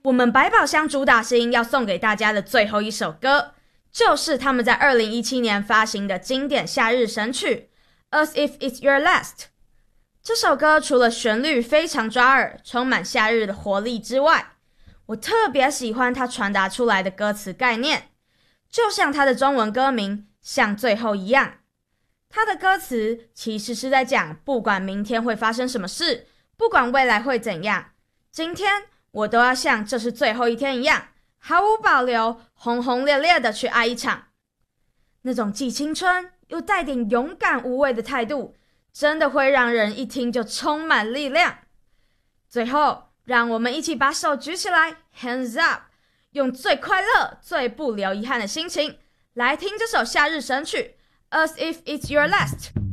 我们百宝箱主打星要送给大家的最后一首歌，就是他们在2017年发行的经典夏日神曲 As If It's Your Last。 这首歌除了旋律非常抓耳，充满夏日的活力之外，我特别喜欢它传达出来的歌词概念，就像它的中文歌名像最后一样。它的歌词其实是在讲，不管明天会发生什么事，不管未来会怎样，今天我都要像这是最后一天一样，毫无保留，轰轰烈烈的去爱一场。那种既青春又带点勇敢无畏的态度，真的会让人一听就充满力量。最后，让我们一起把手举起来 Hands up， 用最快乐最不留遗憾的心情来听这首夏日神曲 As If It's Your Last。